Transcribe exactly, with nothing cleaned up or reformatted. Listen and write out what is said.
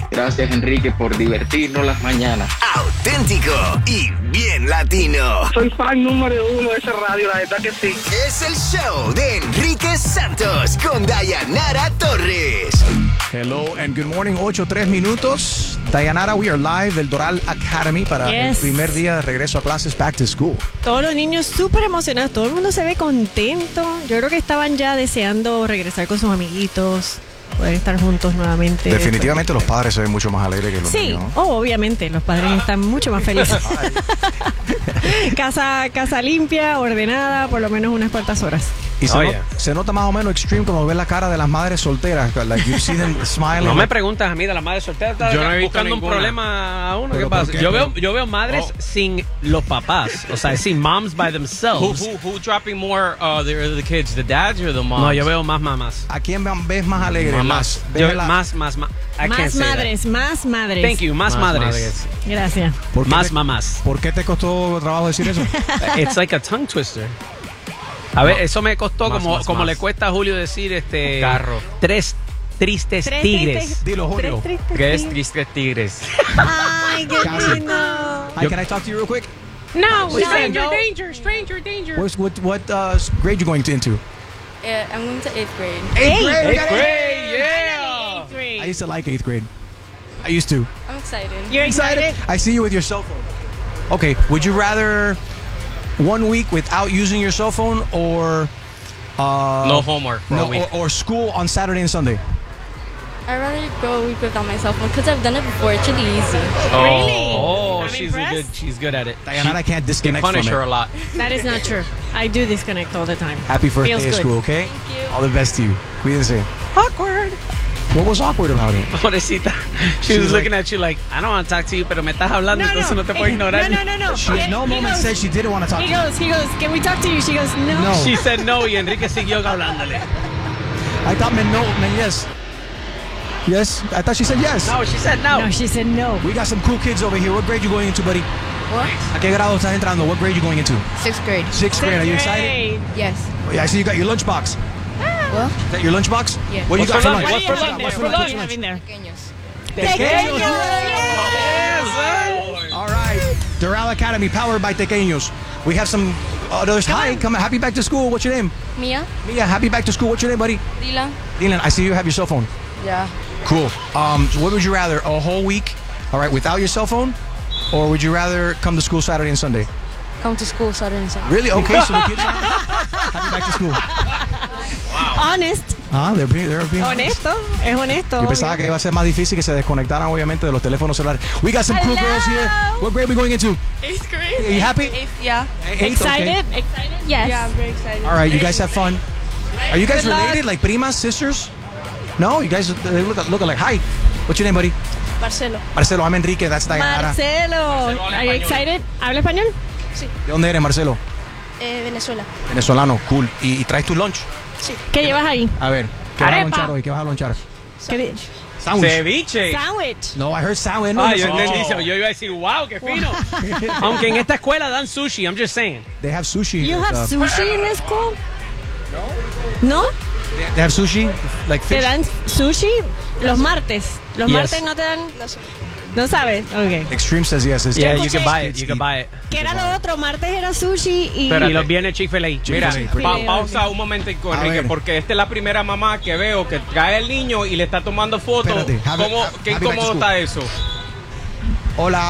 Gracias, Enrique, por divertirnos las mañanas. Auténtico y bien latino. Soy fan número uno de esa radio, la verdad que sí. Es el show de Enrique Santos con Dayanara Torres. Hello and good morning, ocho tres minutos. Dayanara, we are live del Doral Academy para Yes. el primer día de regreso a clases, back to school. Todos los niños súper emocionados, todo el mundo se ve contento. Yo creo que estaban ya deseando regresar con sus amiguitos, poder estar juntos nuevamente. Definitivamente los padres se ven mucho más alegres que los Sí, niños, ¿no? oh, obviamente, los padres están mucho más felices. casa, casa limpia, ordenada, por lo menos unas cuantas horas. Y se, Oh, no- yeah. se nota más o menos extreme como ves la cara de las madres solteras. Like you see them smiling. No me preguntas a mí de la madre soltera. Está Yo no he visto buscando un ninguna. problema a uno. ¿Pero ¿Qué pasa? por qué? Yo veo, yo veo madres Oh. sin los papás. O sea, sin moms by Who, themselves. who, who dropping more uh, the, the kids, the dads or the moms? No, yo veo más mamás. ¿A quién ves más alegre? Mamás. Las- Yo ves la- más, más, más. I can't Más say that. madres, más madres. Thank you, más, Más madres. madres. Gracias. ¿Por qué Más te- mamás. ¿Por qué te costó trabajo decir eso? It's like a tongue twister. A ver, eso me costó Más, como, más, como más. le cuesta a Julio decir este. Carro. Tres tristes Tres tigres. tristes- Dilo, Julio. tres tristes ¿Qué es tigres. Tristes Tigres? Ay, qué Casi. lindo. Hi, can I talk to you real quick? No, Stranger no. danger, stranger danger. What's, what what uh, grade you going to into? Uh, I'm going to eighth grade. Eighth grade. we Eighth got it. grade, yeah. Eighth grade. I used to like eighth grade. I used to. I'm excited. You're excited? I see you with your cell phone. Okay, would you rather one week without using your cell phone or uh, No homework for no, a week. or, or school on Saturday and Sunday? I'd rather go a week without my cell phone because I've done it before. It's really easy. Really? Oh, I'm she's a good. impressed. She's good at it. Diana, I can't disconnect from Punish her a it. lot. That is not true. I do disconnect all the time. Happy first Feels day of good. school, okay? Thank you. All the best to you. Cuídense. Awkward. What was awkward about it? Pobrecita. She, She was was looking at you like, I don't want to talk to you, pero me estás hablando, entonces no te puedo ignorar. No, no, no, no. She at no He moment goes- said she didn't want to talk He to you. goes, he goes, can we talk to you? She goes, no. No. She said no y Enrique siguió hablándole. I thought meant no, meant yes. Yes? I thought she said yes. No, she said no. No, she said no. We got some cool kids over here. What grade you going into, buddy? What? ¿A qué grado estás entrando? What grade you going into? Sixth grade. Sixth grade. Are you excited? Great. Yes. Oh, yeah, I see you got your lunchbox. What? Is that your lunchbox? Yeah. What do you What's got for for lunch? lunch? What's for What do you lunch? have What's in for there? lunch? What do you have in there? Pequeños. Pequeños. Yes. All right. Doral Academy, powered by Tequeños. We have some others. Hi, come on. Happy back to school. What's your name? Mia? Mia, happy back to school. What's your name, buddy? Dylan? Dylan, I see you have your cell phone. Yeah. Cool. Um, so what would you rather, a whole week, all right, without your cell phone? Or would you rather come to school Saturday and Sunday? Come to school Saturday and Sunday. Really? Okay, so the kids are happy back to school. Honest. Ah, they're being, they're being Honesto. Es honesto. Yo pensaba que iba a ser más difícil que se desconectaran obviamente de los teléfonos celulares. We got some cool Hello. girls here. What grade are we going into? Eighth grade. Are you happy? Eighth, yeah. Eighth, okay. Excited? Excited? Yes. Yeah, I'm very excited. All right, you guys have fun. Are you guys Good luck. related, like primas, sisters? No, you guys they look look alike. Hi, what's your name, buddy? Marcelo. Marcelo, I'm Enrique. That's Diana. Marcelo. Are you excited? ¿Habla español? ¿De dónde eres, Marcelo? Eh, Venezuela. Venezolano, cool. ¿Y, y traes tu lunch? ¿Qué llevas ahí? A ver, ¿qué vas a Arepa. lonchar hoy? ¿Qué vas a lonchar? ¿Qué di- Sandwich. Ceviche. Sandwich. No, I heard sandwich. Ah, yo No. entendí. Yo iba a decir, wow, qué fino. Aunque en esta escuela dan sushi, I'm just saying. They have sushi. You have uh, sushi in the school? No. ¿No? They have sushi, like ¿Te fish. dan sushi los martes? ¿Los Yes. martes no te dan? ¿No sabes? Ok. Extreme says yes. It's Yeah, escuché- you can buy it. You can buy it. ¿Qué era lo otro? Martes era sushi y... Espérate. Y los viernes Chick-fil-A. Mira, Chick-fil-A. pa- pausa un momentico, A Enrique, ver. porque esta es la primera mamá que veo que trae el niño y le está tomando fotos. Espérate, have it- ¿Cómo, have- ¿Qué have it back to incómodo school. está eso? Hola.